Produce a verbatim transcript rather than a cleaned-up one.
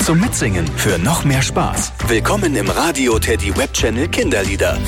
zum Mitsingen für noch mehr Spaß. Willkommen im Radio Teddy Webchannel Kinderlieder.